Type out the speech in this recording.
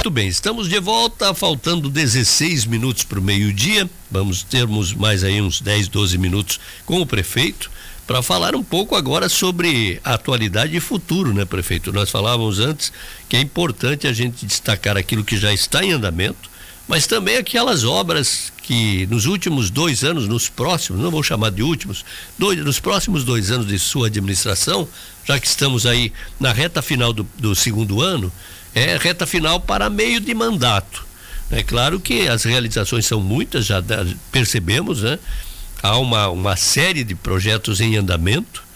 Muito bem, estamos de volta, faltando 16 minutos para o meio-dia. Vamos termos mais aí uns 10, 12 minutos com o prefeito para falar um pouco agora sobre a atualidade e futuro, né, prefeito? Nós falávamos antes que é importante a gente destacar aquilo que já está em andamento, mas também aquelas obras que nos últimos 2 anos, nos próximos, não vou chamar de últimos, nos próximos 2 anos de sua administração, já que estamos aí na reta final do segundo ano, reta final para meio de mandato. É claro que as realizações são muitas, já percebemos, né? Há uma série de projetos em andamento,